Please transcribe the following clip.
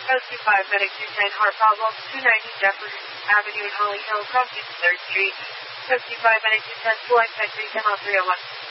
025 Medic 210 Heart Problem, 290 Jefferson Avenue in Holly Hill, Crossing 3rd Street. 025 Medic 210 Select Tech 310 on 301.